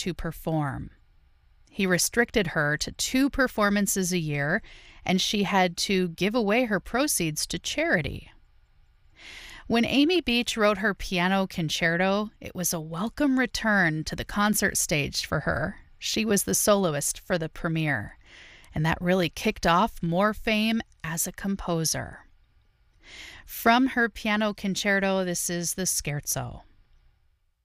to perform. He restricted her to 2 performances a year, and she had to give away her proceeds to charity. When Amy Beach wrote her piano concerto, it was a welcome return to the concert stage for her. She was the soloist for the premiere, and that really kicked off more fame as a composer. From her piano concerto, this is the Scherzo.